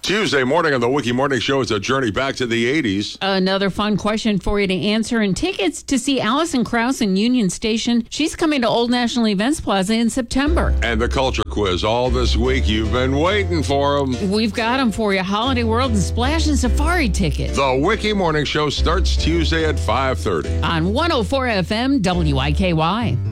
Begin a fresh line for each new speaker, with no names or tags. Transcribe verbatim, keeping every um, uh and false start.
Tuesday morning on the Wiki Morning Show is a journey back to the eighties.
Another fun question for you to answer, and tickets to see Alison Krauss in Union Station. She's coming to Old National Events Plaza in September.
And the culture quiz all this week. You've been waiting for them.
We've got them for you. Holiday World and Splash and Safari tickets.
The Wiki Morning Show starts Tuesday at five thirty.
On one oh four F M W I K Y.